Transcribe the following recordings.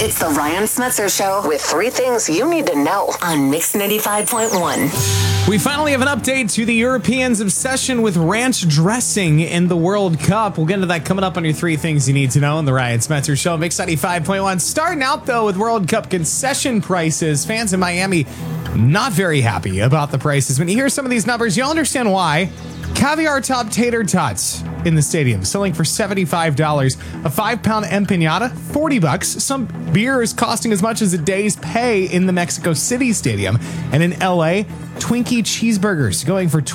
It's the Ryan Smetzer Show with 3 things you need to know on Mix 95.1. We finally have an update to the Europeans' obsession with ranch dressing in the World Cup. We'll get into that coming up on your 3 things you need to know on the Ryan Smetzer Show, Mix 95.1. Starting out, though, with World Cup concession prices. Fans in Miami not very happy about the prices. When you hear some of these numbers, you'll understand why. Caviar top tater tots in the stadium selling for $75. A 5-pound empanada, $40. Some beer is costing as much as a day's pay in the Mexico City Stadium. And in LA, Twinkie cheeseburgers going for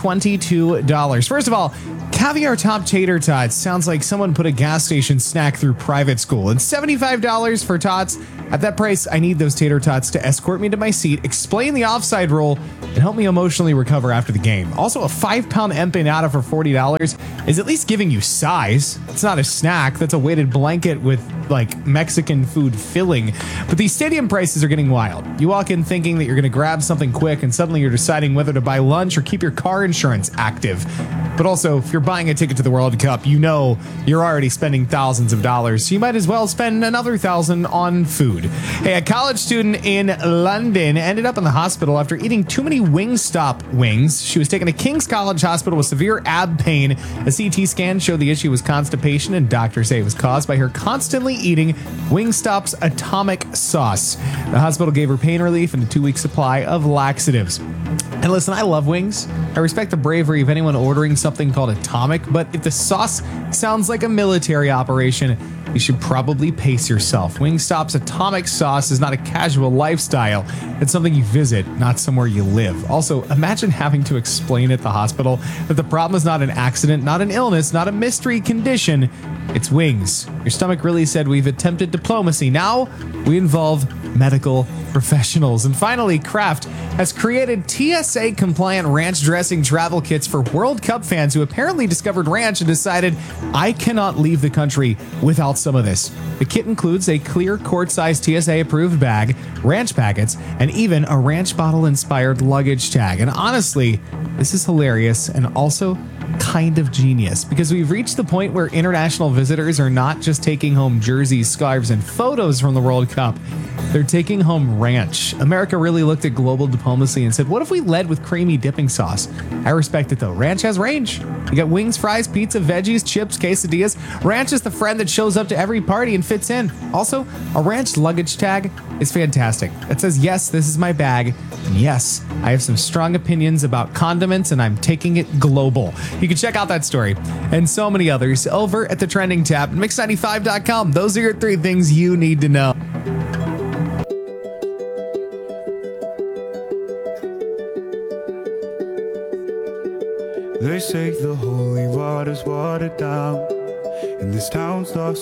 $22. First of all, caviar top tater tots sounds like someone put a gas station snack through private school. And $75 for tots. At that price, I need those tater tots to escort me to my seat, explain the offside rule, and help me emotionally recover after the game. Also, a 5-pound empanada for $40 is at least giving you size. It's not a snack. That's a weighted blanket with, like, Mexican food filling. But these stadium prices are getting wild. You walk in thinking that you're going to grab something quick, and suddenly you're deciding whether to buy lunch or keep your car insurance active. But also, if you're buying a ticket to the World Cup, you know you're already spending thousands of dollars. So you might as well spend another $1,000 on food. Hey, a college student in London ended up in the hospital after eating too many Wingstop wings. She was taken to King's College Hospital with severe ab pain. A CT scan showed the issue was constipation, and doctors say it was caused by her constantly eating Wingstop's atomic sauce. The hospital gave her pain relief and a 2-week supply of laxatives. And listen, I love wings. I respect the bravery of anyone ordering something called Atomic, but if the sauce sounds like a military operation, you should probably pace yourself. Wingstop's Atomic sauce is not a casual lifestyle. It's something you visit, not somewhere you live. Also, imagine having to explain at the hospital that the problem is not an accident, not an illness, not a mystery condition. It's wings. Your stomach really said we've attempted diplomacy. Now we involve medical professionals. And finally, Kraft has created TSA-compliant ranch dressing travel kits for World Cup fans who apparently discovered ranch and decided, I cannot leave the country without some of this. The kit includes a clear quart-sized TSA-approved bag, ranch packets, and even a ranch bottle-inspired luggage tag. And honestly, this is hilarious and also kind of genius, because we've reached the point where international visitors are not just taking home jerseys, scarves, and photos from the World Cup. They're taking home ranch. America really looked at global diplomacy and said, what if we led with creamy dipping sauce? I respect it, though. Ranch has range. You got wings, fries, pizza, veggies, chips, quesadillas. Ranch is the friend that shows up to every party and fits in. Also, a ranch luggage tag is fantastic. It says, yes, this is my bag. And yes, I have some strong opinions about condiments, and I'm taking it global. You can check out that story and so many others over at the trending tab at mix95.com. Those are your 3 things you need to know. They say the holy water's watered down, and this town's lost